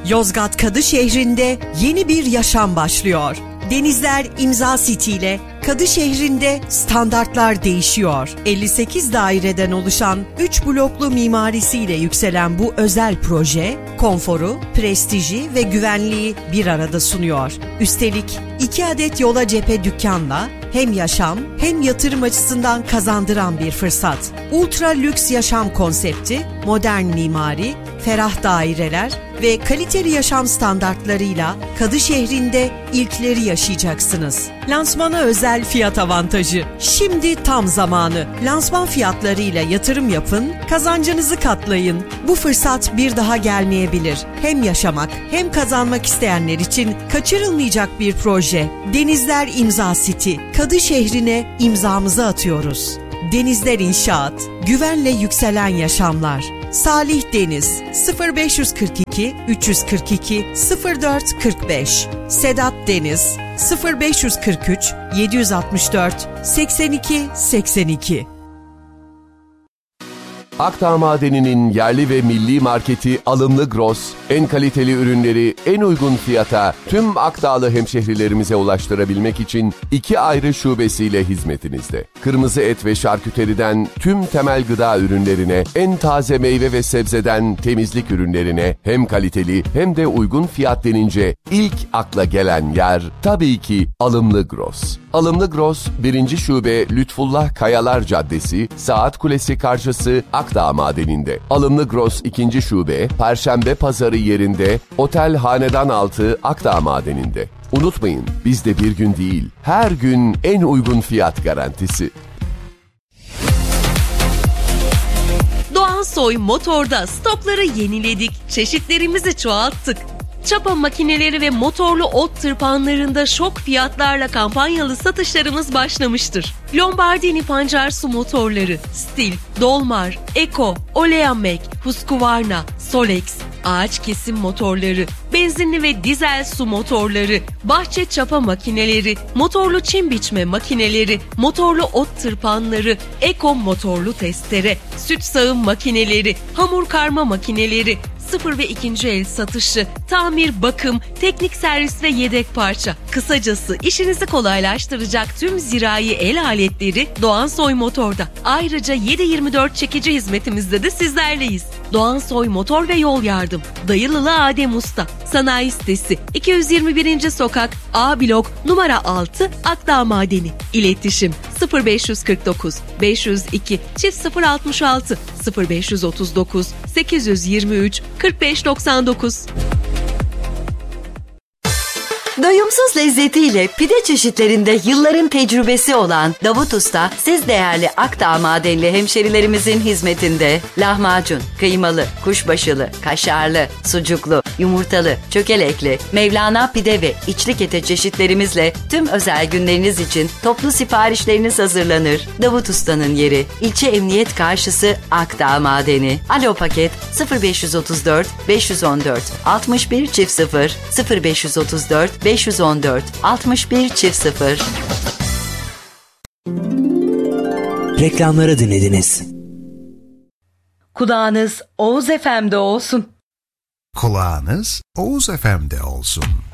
Yozgat Kadışehir'inde yeni bir yaşam başlıyor. Denizler İmza City ile Kadışehir'inde standartlar değişiyor. 58 daireden oluşan 3 bloklu mimarisiyle yükselen bu özel proje, konforu, prestiji ve güvenliği bir arada sunuyor. Üstelik 2 adet yola cephe dükkanla hem yaşam hem yatırım açısından kazandıran bir fırsat. Ultra lüks yaşam konsepti, modern mimari, ferah daireler ve kaliteli yaşam standartlarıyla Kadışehir'inde ilkleri yaşayacaksınız. Lansmana özel fiyat avantajı. Şimdi tam zamanı. Lansman fiyatlarıyla yatırım yapın, kazancınızı katlayın. Bu fırsat bir daha gelmeyebilir. Hem yaşamak hem kazanmak isteyenler için kaçırılmayacak bir proje. Denizler İmza City. Kadışehir'ine imzamızı atıyoruz. Denizler İnşaat. Güvenle yükselen yaşamlar. Salih Deniz 0542 342 0445 Sedat Deniz 0543 764 82 82. Akdağ Madeni'nin yerli ve milli marketi Alımlı Gross, en kaliteli ürünleri en uygun fiyata tüm Akdağlı hemşehrilerimize ulaştırabilmek için 2 ayrı şubesiyle hizmetinizde. Kırmızı et ve şarküteriden tüm temel gıda ürünlerine, en taze meyve ve sebzeden temizlik ürünlerine hem kaliteli hem de uygun fiyat denince ilk akla gelen yer tabii ki Alımlı Gross. Alımlı Gross 1. Şube Lütfullah Kayalar Caddesi, Saat Kulesi karşısı Akdağ Madeni'nde. Alımlı Gross 2. Şube Perşembe Pazarı yerinde Otel Hanedan Altı Akdağ Madeni'nde. Unutmayın, bizde bir gün değil, her gün en uygun fiyat garantisi. Doğansoy Motor'da stokları yeniledik, çeşitlerimizi çoğalttık. Çapa makineleri ve motorlu ot tırpanlarında şok fiyatlarla kampanyalı satışlarımız başlamıştır. Lombardini pancar su motorları, Stil, Dolmar, Eko, Oleamek, Husqvarna, Solex, ağaç kesim motorları, benzinli ve dizel su motorları, bahçe çapa makineleri, motorlu çim biçme makineleri, motorlu ot tırpanları, Eko motorlu testere, süt sağım makineleri, hamur karma makineleri, 0 ve 2. el satışı, tamir, bakım, teknik servis ve yedek parça. Kısacası işinizi kolaylaştıracak tüm zirai el aletleri Doğansoy Motor'da. Ayrıca 7/24 çekici hizmetimizde de sizlerleyiz. Doğansoy Motor ve Yol Yardım, Dayılılı Adem Usta, Sanayi Sitesi, 221. Sokak, A Blok, numara 6, Akdağ Madeni. İletişim 0549 502 066 0539 823 4599. Doyumsuz lezzetiyle pide çeşitlerinde yılların tecrübesi olan Davut Usta, siz değerli Akdağ Madenli hemşerilerimizin hizmetinde. Lahmacun, kıymalı, kuşbaşılı, kaşarlı, sucuklu, yumurtalı, çökelekli, Mevlana pide ve içli kete çeşitlerimizle tüm özel günleriniz için toplu siparişleriniz hazırlanır. Davut Usta'nın yeri ilçe emniyet karşısı Akdağ Madeni. Alo Paket 0534 514 61 0 0534 514 61 0. Reklamları dinlediniz. Kulağınız Oğuz FM'de olsun. Kulağınız Oğuz FM'de olsun.